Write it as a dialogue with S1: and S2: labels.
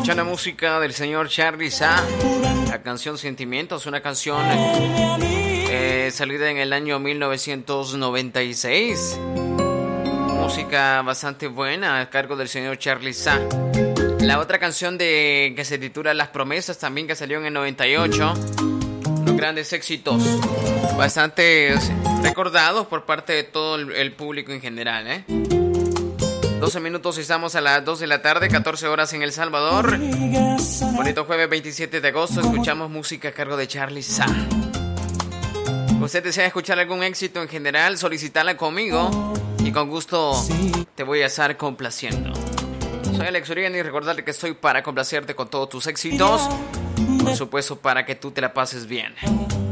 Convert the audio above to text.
S1: escuchando música del señor Charly Sa. La canción Sentimientos, una canción salida en el año 1996. Música bastante buena a cargo del señor Charly Sa. La otra canción que se titula Las Promesas, también, que salió en el 98. Los grandes éxitos, bastante recordados por parte de todo el público en general, 12 minutos y estamos a las 2 de la tarde, 14 horas en El Salvador. Bonito jueves 27 de agosto, escuchamos música a cargo de Charly Sa. ¿Usted desea escuchar algún éxito en general? Solicítala conmigo y con gusto te voy a estar complaciendo. Soy Alex Urián y recordarte que estoy para complacerte con todos tus éxitos. Por supuesto, para que tú te la pases bien.